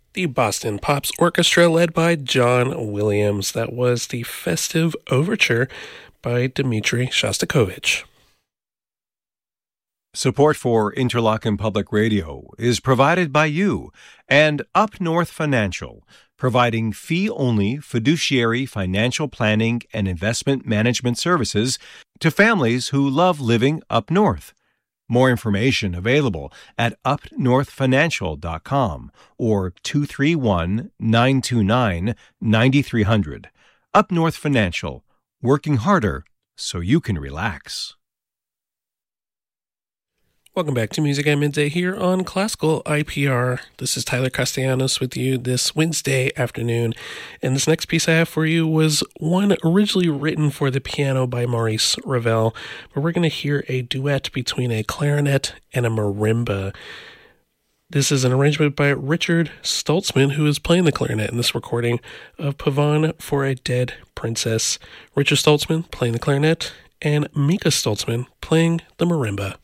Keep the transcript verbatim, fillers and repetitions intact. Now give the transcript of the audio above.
The Boston Pops Orchestra, led by John Williams. That was the Festive Overture by Dmitri Shostakovich. Support for Interlochen Public Radio is provided by you and Up North Financial, providing fee-only fiduciary financial planning and investment management services to families who love living up north. More information available at up north financial dot com or two three one, nine two nine, nine three zero zero. Up North Financial, working harder so you can relax. Welcome back to Music at Midday here on Classical I P R. This is Tyler Castellanos with you this Wednesday afternoon. And this next piece I have for you was one originally written for the piano by Maurice Ravel. But we're going to hear a duet between a clarinet and a marimba. This is an arrangement by Richard Stoltzman, who is playing the clarinet in this recording of Pavane for a Dead Princess. Richard Stoltzman playing the clarinet and Mika Stoltzman playing the marimba.